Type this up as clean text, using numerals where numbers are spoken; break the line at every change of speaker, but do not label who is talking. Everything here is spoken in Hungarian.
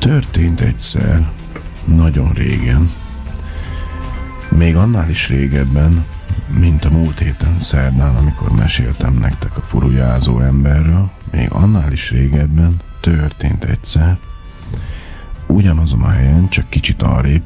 Történt egyszer, nagyon régen, még annál is régebben, mint a múlt héten szerdán, amikor meséltem nektek a furujázó emberről, még annál is régebben történt egyszer, ugyanazon a helyen, csak kicsit arrébb,